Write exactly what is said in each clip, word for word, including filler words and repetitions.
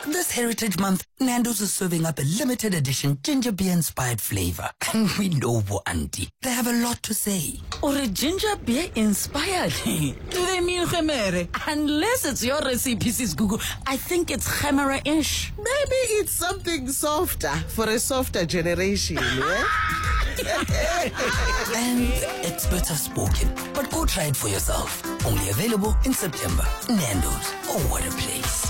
This Heritage Month, Nando's is serving up a limited edition ginger beer inspired flavor. And we know, Bo Auntie, they have a lot to say. Or a ginger beer inspired? Do they mean gemere? Unless it's your recipe, Sis Gugu, I think it's gemere-ish. Maybe it's something softer for a softer generation, yeah? And experts have spoken, but go try it for yourself. Only available in September. Nando's. Oh, what a place.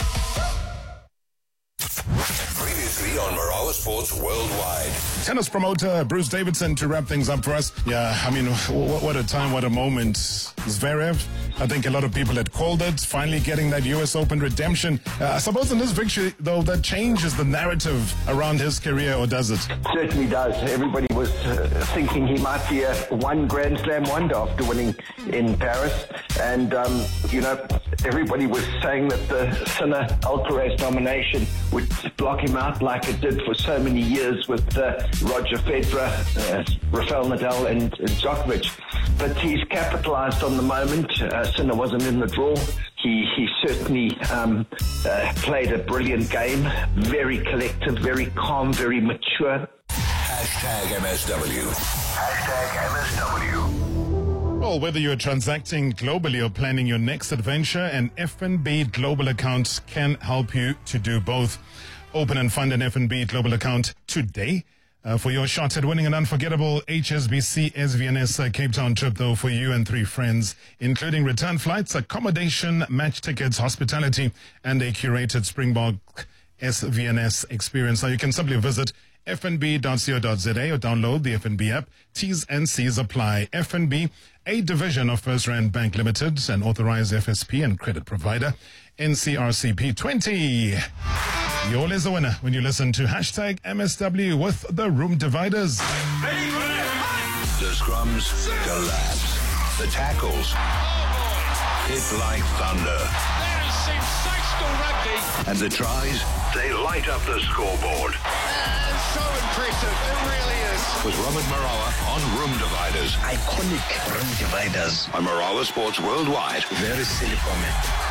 Previously on Marawa Sports Worldwide. Tennis promoter Bruce Davidson to wrap things up for us. Yeah, I mean, what, what a time, what a moment. Zverev, I think a lot of people had called it, finally getting that U S Open redemption. Uh, I suppose in this victory, though, that changes the narrative around his career, or does it? Certainly does. Everybody was uh, thinking he might be a one Grand Slam wonder after winning in Paris. And, um, you know, everybody was saying that the Sinner Alcaraz nomination would block him out like it did for so many years with uh, Roger Federer, uh, Rafael Nadal and, and Djokovic. But he's capitalized on the moment. Uh, Sinner wasn't in the draw. He, he certainly um, uh, played a brilliant game, very collective, very calm, very mature. Hashtag M S W. Hashtag M S W. Well, whether you're transacting globally or planning your next adventure, an F N B Global account can help you to do both. Open and fund an F N B Global account today uh, for your shot at winning an unforgettable H S B C S V N S uh, Cape Town trip, though, for you and three friends, including return flights, accommodation, match tickets, hospitality, and a curated Springbok S V N S experience. Now, you can simply visit f n b dot co dot z a or download the F N B app. T's and C's apply. F N B, a division of First Rand Bank Limited, an authorized F S P and credit provider. N C R C P twenty. You're always a winner when you listen to hashtag M S W with the Room Dividers. The scrums collapse. The tackles hit like thunder. There is sensational rugby. And the tries, they light up the scoreboard. And so impressive, it really is. With Robert Marawa on Room Dividers. Iconic Room Dividers. On Marawa Sports Worldwide. Very silly comment.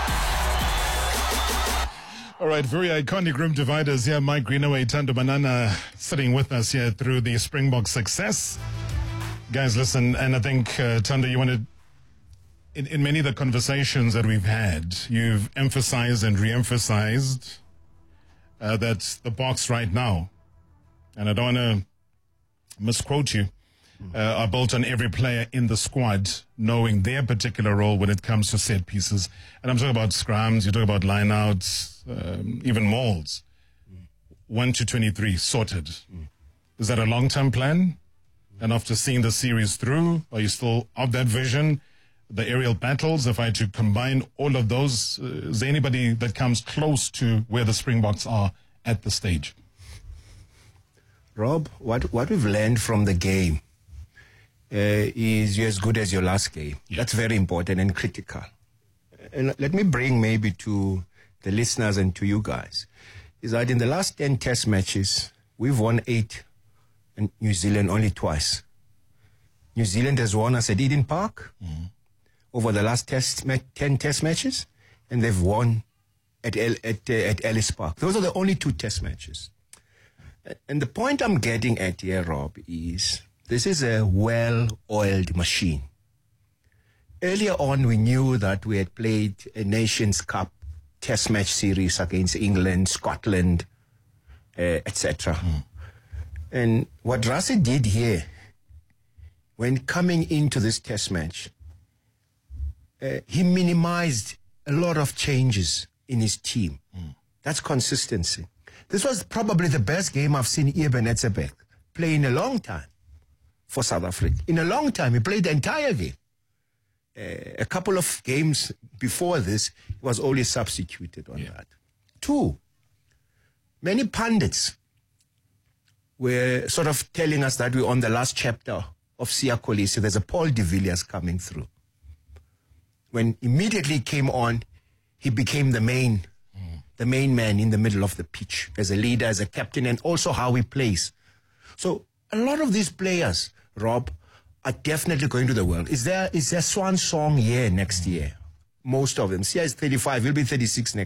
All right, very iconic Room Dividers here. Mike Greenaway, Tando Banana sitting with us here through the Springbok success. Guys, listen, and I think, uh, Tando, you wanted, in, in many of the conversations that we've had, you've emphasized and re-emphasized uh, that the box right now, and I don't want to misquote you, uh, are built on every player in the squad knowing their particular role when it comes to set pieces. And I'm talking about scrums, you talk about lineouts, um, even mauls. Mm. one to twenty-three sorted. Mm. Is that a long-term plan? And after seeing the series through, are you still of that vision? The aerial battles, if I had to combine all of those, uh, is there anybody that comes close to where the Springboks are at the stage? Rob, what, what we've learned from the game Uh, is you're as good as your last game. Yeah. That's very important and critical. And let me bring maybe to the listeners and to you guys, is that in the last ten test matches, we've won eight and New Zealand only twice. New Zealand has won us at Eden Park mm-hmm. over the last test ma- ten test matches, and they've won at, El- at, uh, at Ellis Park. Those are the only two test matches. And the point I'm getting at here, Rob, is this is a well-oiled machine. Earlier on, we knew that we had played a Nations Cup test match series against England, Scotland, uh, et cetera. Mm. And what Rassie did here, when coming into this test match, uh, he minimized a lot of changes in his team. Mm. That's consistency. This was probably the best game I've seen Eben Etzebeth play in a long time for South Africa. In a long time, he played the entire game. Uh, a couple of games before this, he was only substituted on yeah. that. Two, many pundits were sort of telling us that we're on the last chapter of Siya Kolisi. There's a Paul de Villiers coming through. When immediately came on, he became the main, mm. the main man in the middle of the pitch as a leader, as a captain, and also how he plays. So a lot of these players, Rob, are definitely going to the world. Is there is there swan song year next year? Most of them. Siya is thirty-five, he'll be thirty-six next